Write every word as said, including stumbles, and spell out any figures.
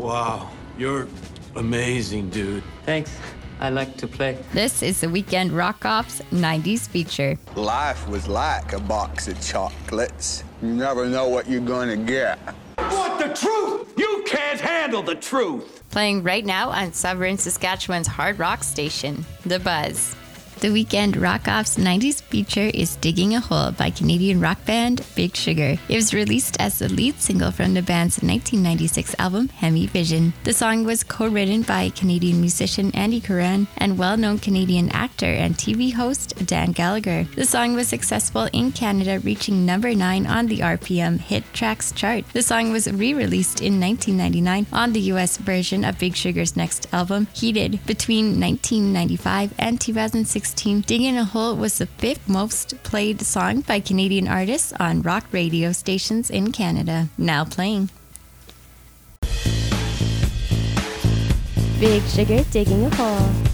Wow, you're amazing, dude. Thanks. I like to play. This is the Weekend Rock Off's nineties feature. Life was like a box of chocolates. You never know what you're gonna get. What, the truth? You can't handle the truth. Playing right now on Sovereign, Saskatchewan's hard rock station, The Buzz. The Weekend Rock Off's nineties feature is Digging a Hole by Canadian rock band Big Sugar. It was released as the lead single from the band's nineteen ninety-six album Hemi Vision. The song was co-written by Canadian musician Andy Curran and well-known Canadian actor and T V host Dan Gallagher. The song was successful in Canada, reaching number nine on the R P M Hit Tracks chart. The song was re-released in nineteen ninety-nine on the U S version of Big Sugar's next album, Heated. Between nineteen ninety-five and two thousand sixteen, Digging a Hole was the fifth most played song by Canadian artists on rock radio stations in Canada. Now playing. Big Sugar, Digging a Hole.